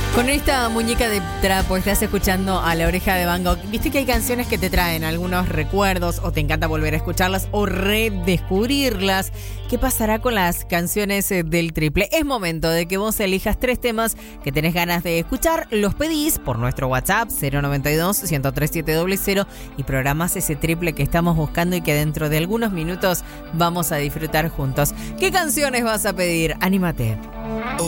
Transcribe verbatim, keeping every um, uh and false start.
Con esta muñeca de trapo estás escuchando A la Oreja de Van Gogh. Viste que hay canciones que te traen algunos recuerdos o te encanta volver a escucharlas o redescubrirlas. ¿Qué pasará con las canciones del triple? Es momento de que vos elijas tres temas que tenés ganas de escuchar. Los pedís por nuestro WhatsApp cero noventa y dos, uno cero tres siete cero cero y programás ese triple que estamos buscando y que dentro de algunos minutos vamos a disfrutar juntos. ¿Qué canciones vas a pedir? Anímate.